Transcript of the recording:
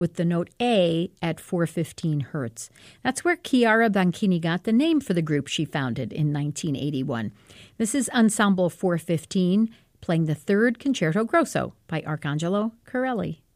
with the note A at 415 hertz. That's where Chiara Banchini got the name for the group she founded in 1981. This is Ensemble 415, playing the Third Concerto Grosso by Arcangelo Corelli.